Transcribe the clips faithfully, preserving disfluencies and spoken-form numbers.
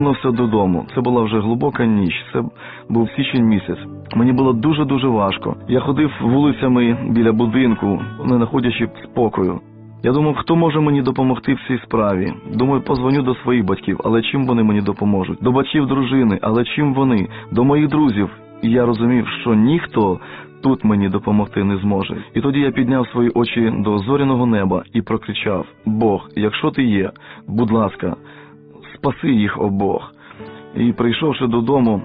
Повернувся додому. Це була вже глибока ніч. Це був січень місяць. Мені було дуже-дуже важко. Я ходив вулицями біля будинку, не знаходячи спокою. Я думав, хто може мені допомогти в цій справі. Думаю, позвоню до своїх батьків, але чим вони мені допоможуть? До батьків дружини, але чим вони? До моїх друзів. І я розумів, що ніхто тут мені допомогти не зможе. І тоді я підняв свої очі до зоряного неба і прокричав: Бог, якщо ти є, будь ласка, спаси їх обох. І прийшовши додому,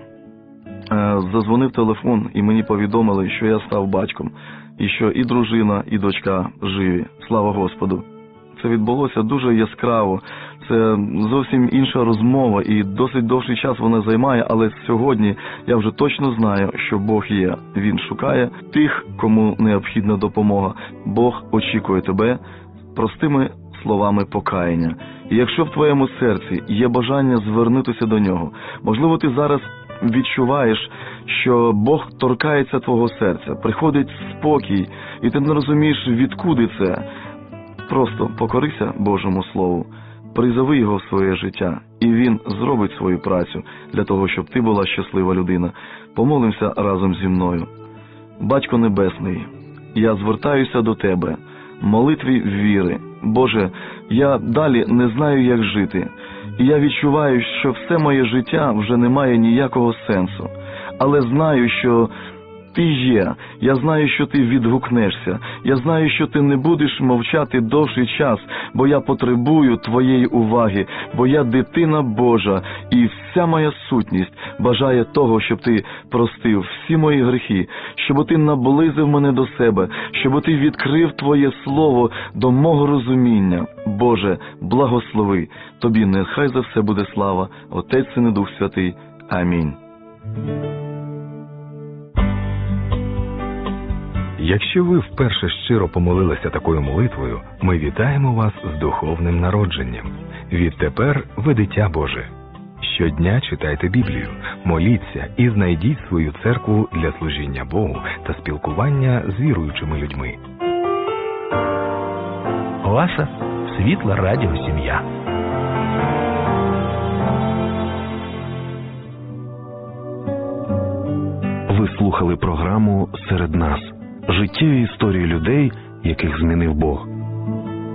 задзвонив телефон, і мені повідомили, що я став батьком, і що і дружина, і дочка живі. Слава Господу! Це відбулося дуже яскраво. Це зовсім інша розмова, і досить довший час вона займає, але сьогодні я вже точно знаю, що Бог є. Він шукає тих, кому необхідна допомога. Бог очікує тебе простими словами покаяння. І якщо в твоєму серці є бажання звернутися до Нього, можливо, ти зараз відчуваєш, що Бог торкається твого серця, приходить спокій, і ти не розумієш, відкуди це. Просто покорися Божому Слову, призови Його в своє життя, і Він зробить свою працю для того, щоб ти була щаслива людина. Помолимося разом зі мною. Батько Небесний, я звертаюся до Тебе, молитві віри. Боже, я далі не знаю, як жити, і я відчуваю, що все моє життя вже не має ніякого сенсу, але знаю, що Ти є, я знаю, що Ти відгукнешся, я знаю, що Ти не будеш мовчати довший час, бо я потребую Твоєї уваги, бо я дитина Божа, і вся моя сутність бажає того, щоб Ти простив всі мої гріхи, щоб Ти наблизив мене до себе, щоб Ти відкрив Твоє Слово до мого розуміння. Боже, благослови, Тобі нехай за все буде слава, Отець, Син і Дух Святий. Амінь. Якщо ви вперше щиро помолилися такою молитвою, ми вітаємо вас з духовним народженням. Відтепер ви дитя Боже. Щодня читайте Біблію, моліться і знайдіть свою церкву для служіння Богу та спілкування з віруючими людьми. Ваша світла радіосім'я. Ви слухали програму «Серед нас». Життєві історії людей, яких змінив Бог.